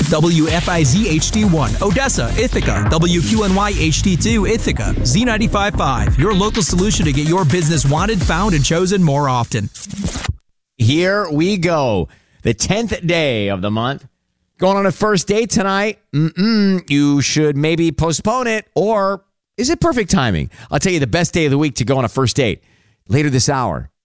WFIZ HD1, Odessa, Ithaca, WQNY HD2, Ithaca, Z95.5, your local solution to get your business wanted, found, and chosen more often. Here we go. The 10th day of the month. Going on a first date tonight. You should maybe postpone it, or is it perfect timing? I'll tell you the best day of the week to go on a first date later this hour.